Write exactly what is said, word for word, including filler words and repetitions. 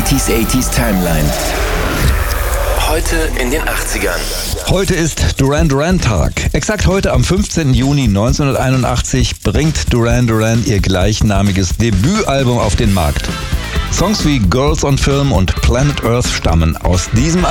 neunziger achtziger Timeline. Heute in den achtzigern. Heute ist Duran Duran Tag. Exakt heute am fünfzehnten Juni neunzehnhunderteinundachtzig bringt Duran Duran ihr gleichnamiges Debütalbum auf den Markt. Songs wie Girls on Film und Planet Earth stammen aus diesem